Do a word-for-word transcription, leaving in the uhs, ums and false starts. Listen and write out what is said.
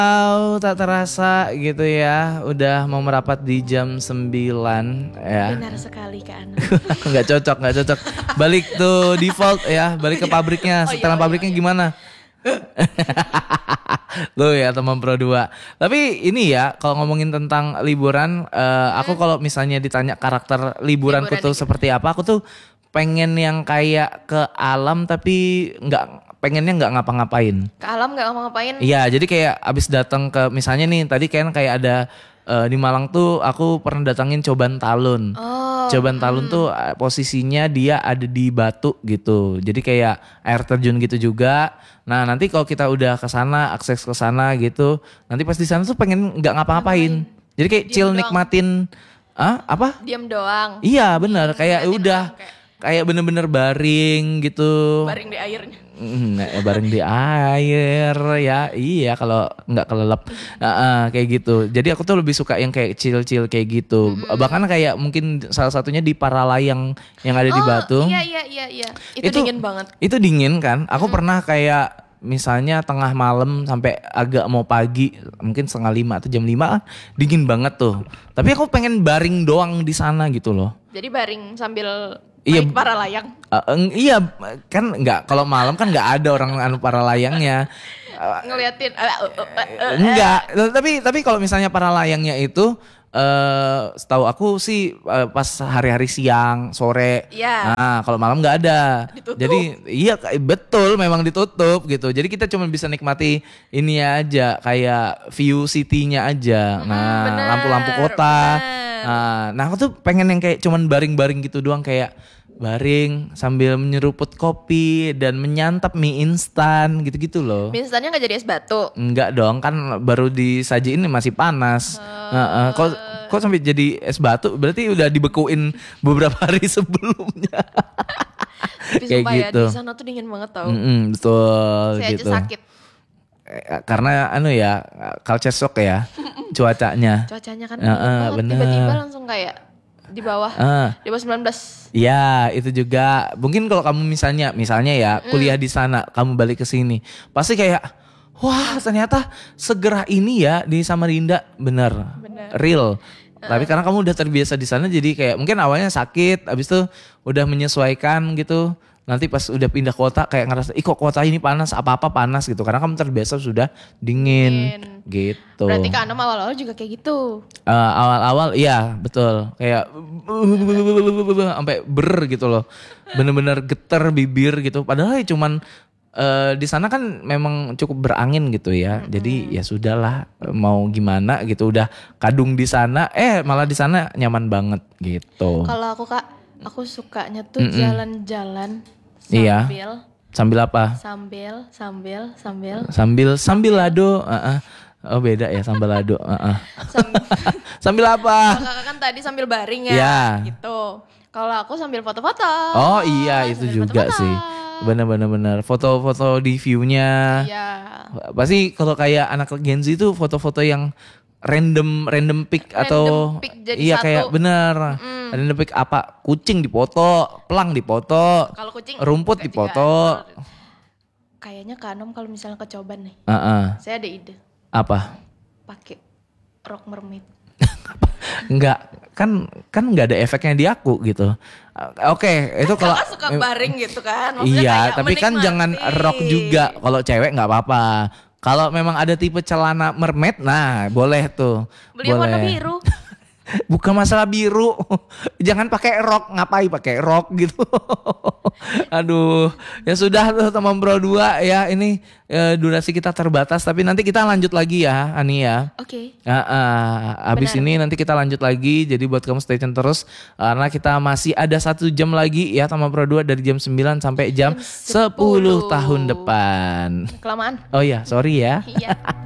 Oh, tak terasa gitu ya, udah mau merapat di jam sembilan ya. Benar sekali Kak Ana. Nggak cocok, nggak cocok. Balik tuh default ya, balik ke pabriknya. Oh, iya, Setelan oh, iya, pabriknya iya. gimana? Lo ya teman Pro dua. Tapi ini ya, kalau ngomongin tentang liburan, eh, aku kalau misalnya ditanya karakter liburanku Liburan tuh gitu. seperti apa, aku tuh pengen yang kayak ke alam tapi nggak pengennya nggak ngapa-ngapain. Ke alam gak ngapa-ngapain? Iya, jadi kayak abis datang ke misalnya nih tadi kan kayak ada eh, di Malang tuh aku pernah datangin Coban Talun. Oh, Coban Talun tuh eh, posisinya dia ada di Batu gitu. Jadi kayak air terjun gitu juga. Nah, nanti kalau kita udah ke sana, akses ke sana gitu, nanti pas di sana tuh pengen nggak ngapa-ngapain. Jadi kayak Diem chill doang. nikmatin ah apa? diam doang. Iya, benar. Kayak Ngeliatin udah alam, kayak kayak bener-bener baring gitu. baring di airnya. Mm, nggak bareng di air ya, iya kalau nggak kelelep. Nah, kayak gitu. Jadi aku tuh lebih suka yang kayak chill-chill kayak gitu. Bahkan kayak mungkin salah satunya di Paralayang yang ada di Oh, Batu. iya iya iya iya. Itu, dingin banget. Itu dingin kan. Aku pernah kayak misalnya tengah malam sampai agak mau pagi, mungkin setengah lima atau jam lima, dingin banget tuh. Tapi aku pengen baring doang di sana gitu loh. Jadi baring sambil Iya. naik para layang. Uh, eng- iya kan nggak, kalau malam kan nggak ada orang anu para layangnya. Ngeliatin. eh, eh, eh, eh, Enggak, tapi tapi kalau misalnya para layangnya itu eh setahu aku sih eh, pas hari-hari siang, sore. Iya. Nah, kalau malam nggak ada. Ditutup. Jadi iya betul memang ditutup gitu. Jadi kita cuma bisa nikmati ini aja kayak view city-nya aja. Nah, bener, lampu-lampu kota. bener. Nah, nah aku tuh pengen yang kayak cuman baring-baring gitu doang, kayak baring sambil menyeruput kopi dan menyantap mie instan gitu-gitu loh. Mie instannya gak jadi es batu. Enggak dong, kan baru disajiin masih panas. Heeh, kok kok sampai jadi es batu? Berarti udah dibekuin beberapa hari sebelumnya. Tapi Kayak sumpah gitu. ya di sana tuh dingin banget tau. Mm-mm, betul Saya gitu. aja sakit. Eh, Karena anu ya, culture shock ya cuacanya. Cuacanya kan Heeh, dingin banget. bener. Tiba-tiba langsung kayak di bawah. Ah. Di bawah sembilan belas. Ya, itu juga. Mungkin kalau kamu misalnya, misalnya ya kuliah di sana, kamu balik ke sini, pasti kayak, wah ternyata segerah ini ya di Samarinda, bener, Bener. real. Tapi karena kamu udah terbiasa di sana, jadi kayak mungkin awalnya sakit, abis itu udah menyesuaikan gitu. Nanti pas udah pindah kota kayak ngerasa, ih kok kota ini panas, apa-apa panas gitu. Karena kamu terbiasa sudah dingin, Dingin. gitu. Berarti Kak Anom awal-awal juga kayak gitu. Eh, awal-awal iya betul, kayak sampai ber gitu loh, bener-bener geter bibir gitu, padahal ya cuman eh, di sana kan memang cukup berangin gitu ya, jadi ya sudahlah, mau gimana gitu, udah kadung di sana, eh malah di sana nyaman banget gitu. Kalau aku Kak, aku sukanya tuh jalan-jalan Iya. sambil Sambil apa? sambil sambil sambil Sambil sambil lado, uh-uh. Oh beda ya sambil lado, uh-uh. sambil Sambil apa? Kalau Kakak kan tadi sambil baring ya, Iya. gitu. Kalau aku sambil foto-foto. Oh iya itu Sambil juga foto-foto. sih. Bener-bener bener. Foto-foto di view-nya. Iya. Pasti kalau kayak anak Gen Z itu foto-foto yang random random pic Random atau pic jadi iya satu. kayak bener. Random pic apa? Kucing dipoto, pelang dipoto, Kalau kucing rumput enggak dipoto. juga. Kayaknya Kak Anom kalau misalnya ke Coban nih, Heeh. saya ada ide. Apa? Pakai rok mermaid. Enggak, kan kan nggak ada efeknya di aku gitu. Uh, Oke, itu kalau Kakak suka baring gitu kan? Maksudnya iya, kayak tapi kan menikmati. jangan rok juga. Kalau cewek nggak apa-apa. Kalau memang ada tipe celana mermaid, nah boleh tuh. Beli yang boleh. warna biru. Bukan masalah biru. Jangan pakai rok, ngapain pakai rok gitu. Aduh, ya sudah tuh teman Bro dua ya, ini eh, durasi kita terbatas tapi nanti kita lanjut lagi ya, Ani ya. Oke. Ah, ah, abis Benar. ini nanti kita lanjut lagi. Jadi buat kamu stay tune terus karena kita masih ada satu jam lagi ya sama Pro dua dari jam sembilan sampai jam Jam sepuluh sepuluh. tahun depan. Kelamaan. Oh ya, sorry ya. Iya.